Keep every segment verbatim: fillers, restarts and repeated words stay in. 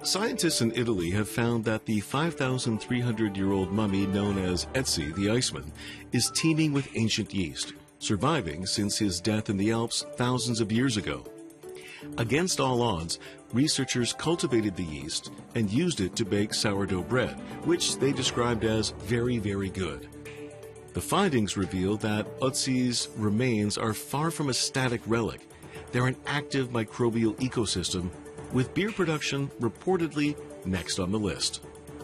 Scientists in Italy have found that the five thousand three hundred year old mummy known as Ötzi the Iceman is teeming with ancient yeast, surviving since his death in the Alps thousands of years ago. Against all odds, researchers cultivated the yeast and used it to bake sourdough bread, which they described as very, very good. The findings reveal that Ötzi's remains are far from a static relic. They're an active microbial ecosystem, with beer production reportedly next on the list.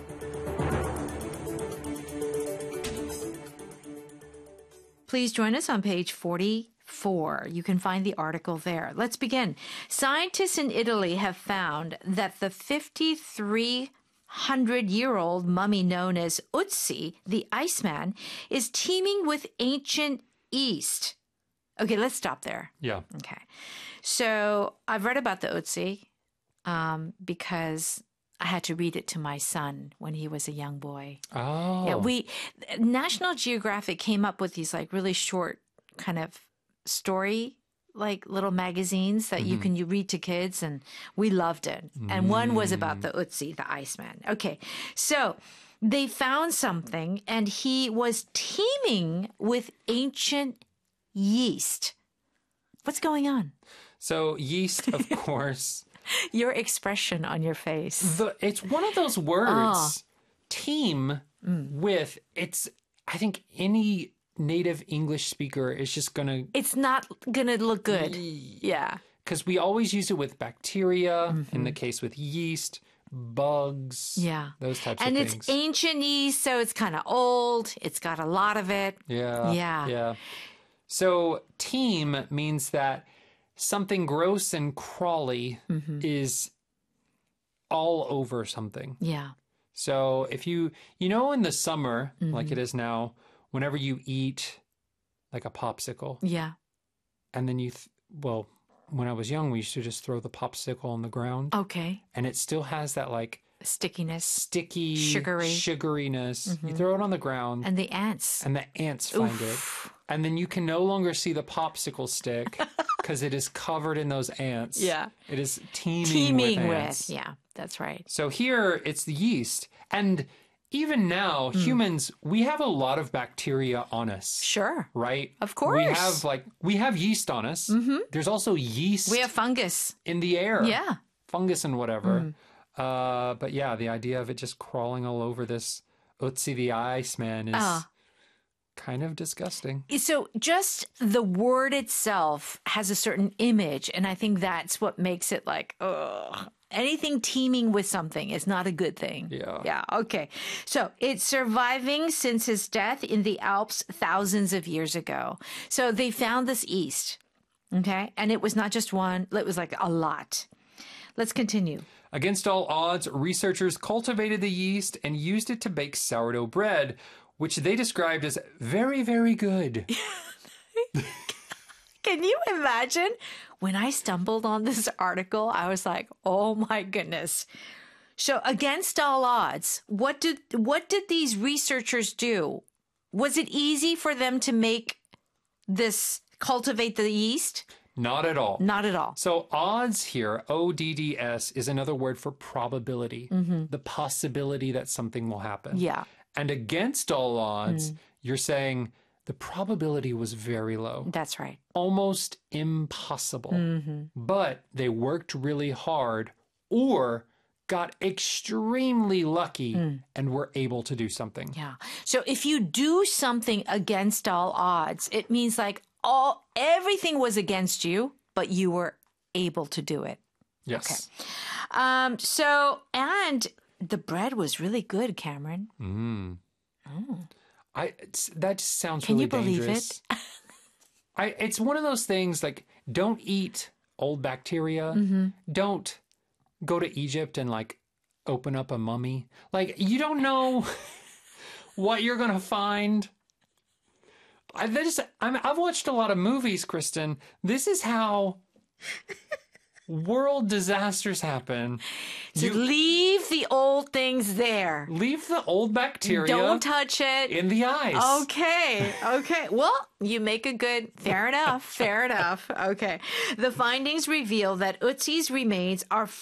Please join us on page forty-four. You can find the article there. Let's begin. Scientists in Italy have found that the fifty-three hundred year old mummy known as Ötzi, the Iceman, is teeming with ancient yeast. Okay, let's stop there. Yeah. Okay. So I've read about the Ötzi um, because I had to read it to my son when he was a young boy. Oh. Yeah, we National Geographic came up with these like really short kind of story like little magazines that mm-hmm. you can you read to kids, and we loved it. And mm. one was about the Ötzi, the Iceman. Okay, so they found something, and he was teeming with ancient yeast. What's going on? So yeast, of course. Your expression on your face. The, it's one of those words, oh. team mm. with, it's, I think any native English speaker is just going to... It's not going to look good. Yeah. Because we always use it with bacteria, mm-hmm. in the case with yeast, bugs, yeah, those types and of things. And things. it's ancient yeast, so it's kind of old. It's got a lot of it. Yeah. Yeah. Yeah. So teem means that something gross and crawly mm-hmm. is all over something. Yeah. So if you, you know, in the summer, mm-hmm. like it is now, whenever you eat like a popsicle. Yeah. And then you, th- well, when I was young, we used to just throw the popsicle on the ground. Okay. And it still has that like stickiness, sticky, sugary, sugariness. Mm-hmm. You throw it on the ground. And the ants. And the ants find Oof. it. And then you can no longer see the popsicle stick because it is covered in those ants. Yeah. It is teeming, teeming with ants. with. Yeah, that's right. So here it's the yeast. And even now, mm. humans, we have a lot of bacteria on us. Sure. Right? Of course. We have like, we have yeast on us. Mm-hmm. There's also yeast. We have fungus. In the air. Yeah. Fungus and whatever. Mm. Uh, but yeah, the idea of it just crawling all over this Ötzi the Iceman is uh, kind of disgusting. So just the word itself has a certain image, and I think that's what makes it like, ugh. Anything teeming with something is not a good thing. Yeah. Yeah. Okay. So it's surviving since his death in the Alps thousands of years ago. So they found this yeast. Okay. And it was not just one, it was like a lot. Let's continue. Against all odds, researchers cultivated the yeast and used it to bake sourdough bread, which they described as very, very good. Can you imagine? When I stumbled on this article, I was like, oh my goodness. So against all odds, what did what did these researchers do? Was it easy for them to make this, cultivate the yeast? Not at all. Not at all. So odds here, O D D S, is another word for probability, mm-hmm. the possibility that something will happen. Yeah. And against all odds, mm. you're saying the probability was very low. That's right. Almost impossible. Mm-hmm. But they worked really hard or got extremely lucky mm. and were able to do something. Yeah. So if you do something against all odds, it means like all everything was against you, but you were able to do it. Yes. Okay. Um, so, and the bread was really good, Cameron. Mm. Oh. I it's, that just sounds Can really you believe dangerous. it? I it's one of those things like don't eat old bacteria. Mm-hmm. Don't go to Egypt and like open up a mummy. Like you don't know what you're gonna find. I just I'm, I've watched a lot of movies, Kristen. This is how world disasters happen. To you leave the old things there. Leave the old bacteria. Don't touch it. In the ice. Okay. Okay. Well, you make a good, fair enough. Fair enough. Okay. The findings reveal that Ötzi's remains are